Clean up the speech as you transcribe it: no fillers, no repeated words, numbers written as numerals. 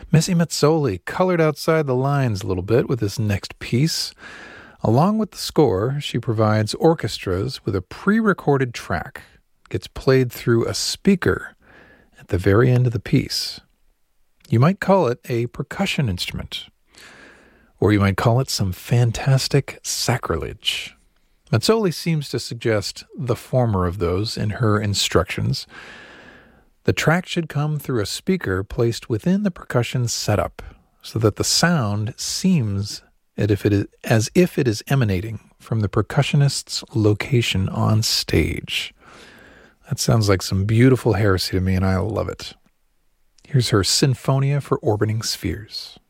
Missy Mazzoli colored outside the lines a little bit with this next piece. Along with the score, she provides orchestras with a pre-recorded track. It gets played through a speaker at the very end of the piece. You might call it a percussion instrument, or you might call it some fantastic sacrilege. Mazzoli seems to suggest the former of those in her instructions. The track should come through a speaker placed within the percussion setup so that the sound seems as if it is emanating from the percussionist's location on stage. That sounds like some beautiful heresy to me, and I love it. Here's her Sinfonia for Orbiting Spheres.